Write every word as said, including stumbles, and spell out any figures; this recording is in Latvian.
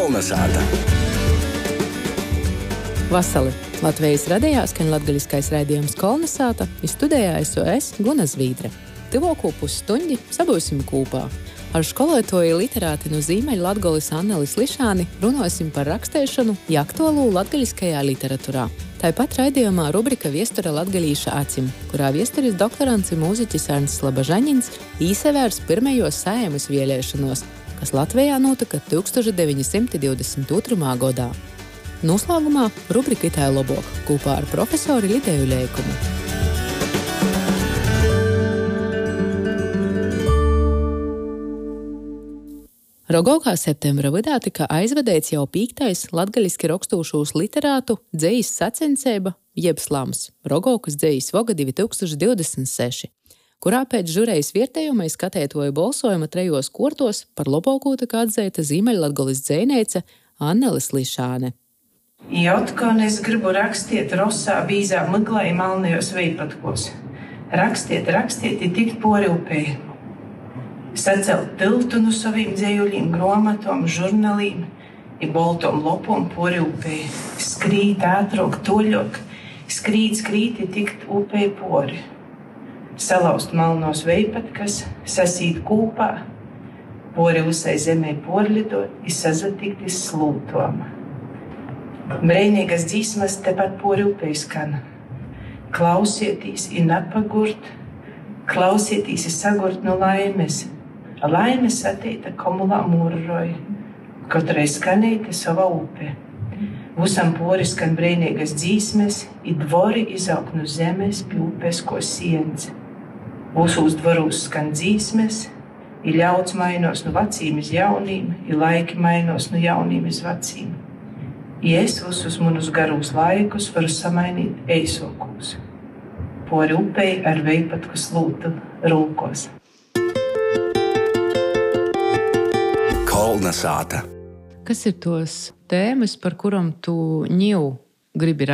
Kolnesāta. Vasali! Latvijas radijā skan latgaļiskais raidījums Kolnesāta. Studijā esmu es, Guna Zvīdre. Tuvāko pusstundi sabūsim kopā. Ar skolotāju literāti no Zīmeļa Latgoles Annelis Lišāni runāsim par rakstēšanu aktuālo latgaļiskajā literatūrā. Tāpat raidījumā rubrika Viesture latgaļīša acim, kurā viesturis doktorants un mūziķis Ernsts Labažaņins īsevērs pirmajos Saeimas vēlēšanos, kas Latvijā notika tūkstoš deviņi simti divdesmit otrajā gadā. Noslēgumā rubrika Itai lobok kopā ar profesori Lideju Leikumu. Rogokā septembra vidā tika aizvedēts jau pīktais latgaļiski rakstūšūs literātu dzejis sacenseiba jeb slams Rogokas dzejis voga divi tūkstoši divdesmit seši, kurā pēc žurejas viertējumai skatētoja bolsojuma trejos kortos par lobokū tika atzeita Zīmeļa Latgoles dzejneica Annelis Lišāne. Jotkon es gribu rakstiet rosā bīzā myglā i malnajos veipatkos. Rakstiet, rakstiet i tikt pori upei. Sacelt tiltu no saviem dzējuļiem, gromatom, žurnalīm i boltom lopom pori upei. Skrīt ātrāk, toļok, skrīt, skrīt i tikt upei pori. Salaust malnos veipatkas, sasīt kūpā, pori usai zemē porlidot i sazatikt iz slūtom. Breinīgas dzīsmas tepat pori upei skan. Klausietīs i napagurt, klausieties i sagurt no laimes. Laimes attīta komulā mūrroja, katrai skanīta sava upe. Vusam pori skan breinīgas dzīsmes, i dvori izaug no zemes pi upes ko siens. Vusūs dvorūs skan dzīsmes, i ļauds mainos no vacīm iz jaunīm, i laiki mainos no jaunīm iz vacīm. I es visus munus garūs laikus varu samainīt eisokūs. Pori upei ar veipatku slūtu rūkos. Kolnesāta. Kas ir tos tēmas, par kuram tu ņiu gribi